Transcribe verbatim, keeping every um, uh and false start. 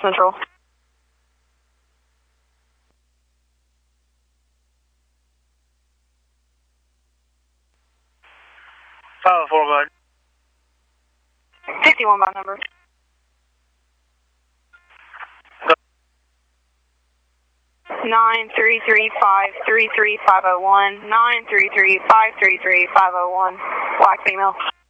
Central. five oh four, bud. fifty-one by number. Nine three three five three three five zero one. Nine three three five three three five zero one. Black female.